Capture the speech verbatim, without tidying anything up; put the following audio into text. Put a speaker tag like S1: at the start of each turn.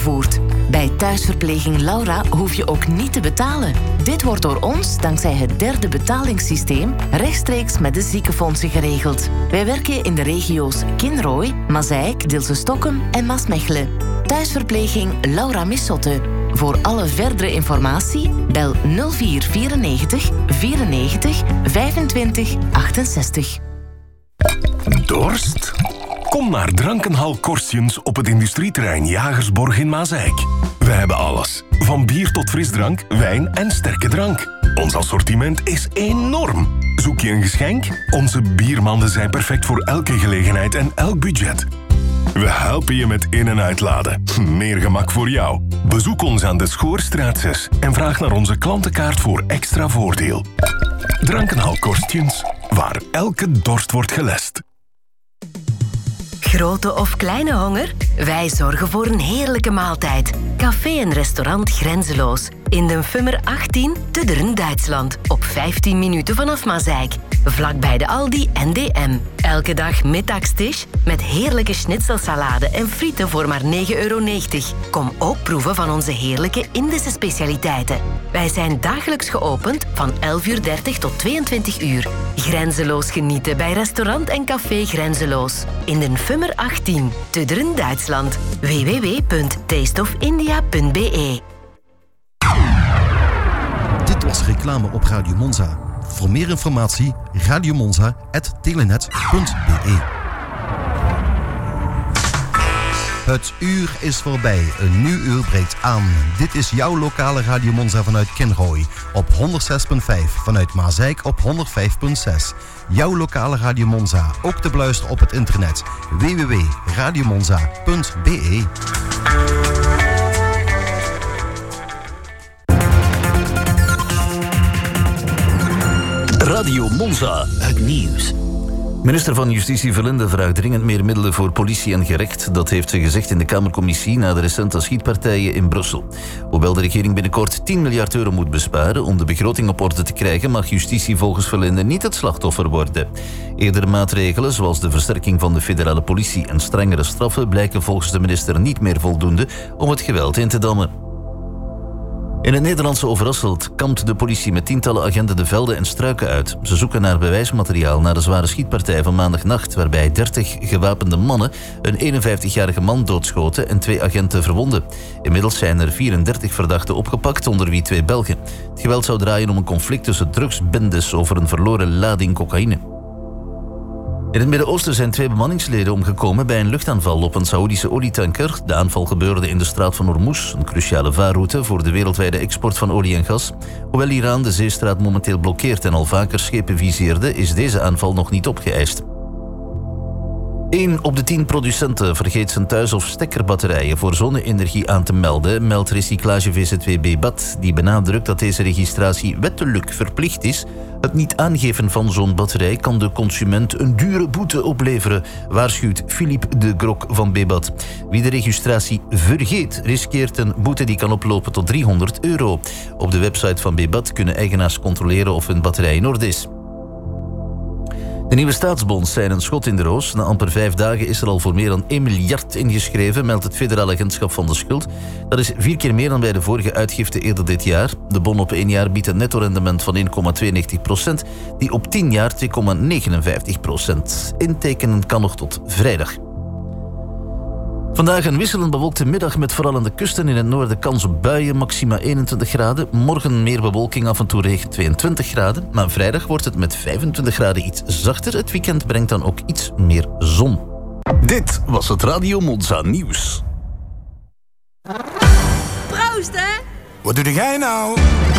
S1: uitgevoerd. Bij thuisverpleging Laura hoef je ook niet te betalen. Dit wordt door ons, dankzij het derde betalingssysteem, rechtstreeks met de ziekenfondsen geregeld. Wij werken in de regio's Kinrooi, Mazeik, Dilsen-Stokkem en Maasmechelen. Thuisverpleging Laura Missotte. Voor alle verdere informatie bel nul vier vierennegentig vierennegentig vijfentwintig achtenzestig.
S2: Dorst? Kom naar Drankenhal Korstjens op het industrieterrein Jagersborg in Mazeik. We hebben alles. Van bier tot frisdrank, wijn en sterke drank. Ons assortiment is enorm. Zoek je een geschenk? Onze biermanden zijn perfect voor elke gelegenheid en elk budget. We helpen je met in- en uitladen. Meer gemak voor jou. Bezoek ons aan de Schoorstraat zes en vraag naar onze klantenkaart voor extra voordeel. Drankenhal Korstjens, waar elke dorst wordt gelest.
S3: Grote of kleine honger? Wij zorgen voor een heerlijke maaltijd. Café en restaurant Grenzeloos. In de Fummer achttien, te Dern, Duitsland. Op vijftien minuten vanaf Mazeik. Vlakbij de Aldi en D M. Elke dag middagstisch met heerlijke schnitzelsalade en frieten voor maar negen euro negentig. Kom ook proeven van onze heerlijke Indische specialiteiten. Wij zijn dagelijks geopend van elf uur dertig tot tweeëntwintig uur. Grenzeloos genieten bij restaurant en café Grenzeloos. In de Fummer achttien, te Dern, Duitsland. w w w punt taste of india punt b e.
S4: Dit was reclame op Radio Monza. Voor meer informatie radiomonza punt telenet punt b e. Het uur is voorbij. Een nieuw uur breekt aan. Dit is jouw lokale Radio Monza vanuit Kinrooi. Op honderdzes komma vijf. Vanuit Mazeik op honderdvijf komma zes. Jouw lokale Radio Monza. Ook te beluisteren op het internet. w w w punt radiomonza punt b e.
S5: Radio Monza. Het nieuws. Minister van Justitie Verlinde vraagt dringend meer middelen voor politie en gerecht. Dat heeft ze gezegd in de Kamercommissie na de recente schietpartijen in Brussel. Hoewel de regering binnenkort tien miljard euro moet besparen om de begroting op orde te krijgen, mag justitie volgens Verlinde niet het slachtoffer worden. Eerdere maatregelen, zoals de versterking van de federale politie en strengere straffen, blijken volgens de minister niet meer voldoende om het geweld in te dammen. In het Nederlandse Overasselt kampt de politie met tientallen agenten de velden en struiken uit. Ze zoeken naar bewijsmateriaal na de zware schietpartij van maandagnacht, waarbij dertig gewapende mannen een eenenvijftigjarige man doodschoten en twee agenten verwonden. Inmiddels zijn er vierendertig verdachten opgepakt, onder wie twee Belgen. Het geweld zou draaien om een conflict tussen drugsbendes over een verloren lading cocaïne. In het Midden-Oosten zijn twee bemanningsleden omgekomen bij een luchtaanval op een Saoedische olietanker. De aanval gebeurde in de straat van Hormuz, een cruciale vaarroute voor de wereldwijde export van olie en gas. Hoewel Iran de zeestraat momenteel blokkeert en al vaker schepen viseerde, is deze aanval nog niet opgeëist. één op de tien producenten vergeet zijn thuis- of stekkerbatterijen voor zonne-energie aan te melden, meldt Recyclage V Z W Bebat, die benadrukt dat deze registratie wettelijk verplicht is. Het niet aangeven van zo'n batterij kan de consument een dure boete opleveren, waarschuwt Philippe de Grok van Bebat. Wie de registratie vergeet, riskeert een boete die kan oplopen tot driehonderd euro. Op de website van Bebat kunnen eigenaars controleren of hun batterij in orde is. De nieuwe staatsbonds zijn een schot in de roos. Na amper vijf dagen is er al voor meer dan één miljard ingeschreven, meldt het Federaal Agentschap van de Schuld. Dat is vier keer meer dan bij de vorige uitgifte eerder dit jaar. De bon op één jaar biedt een netto-rendement van één komma tweeënnegentig procent, die op tien jaar twee komma negenenvijftig procent. Intekenen kan nog tot vrijdag. Vandaag een wisselend bewolkte middag met vooral aan de kusten in het noorden kans op buien, maxima eenentwintig graden. Morgen meer bewolking, af en toe regen, tweeëntwintig graden. Maar vrijdag wordt het met vijfentwintig graden iets zachter. Het weekend brengt dan ook iets meer zon.
S6: Dit was het Radio Monza nieuws.
S7: Proost, hè?
S8: Wat doe jij nou?